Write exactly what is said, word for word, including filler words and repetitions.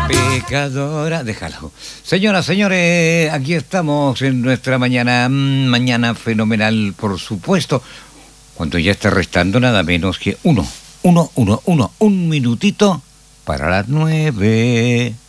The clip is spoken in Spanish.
Pecadora, déjalo. Señoras, señores, aquí estamos en nuestra mañana, mañana fenomenal, por supuesto. Cuando ya está restando nada menos que uno, uno, uno, uno, un minutito para las nueve.